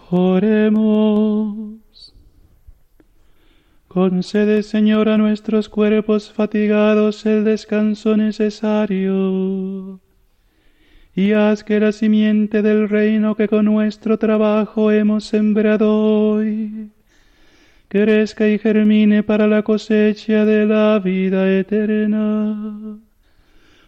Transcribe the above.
Oremos. Concede, Señor, a nuestros cuerpos fatigados el descanso necesario, y haz que la simiente del reino que con nuestro trabajo hemos sembrado hoy crezca y germine para la cosecha de la vida eterna.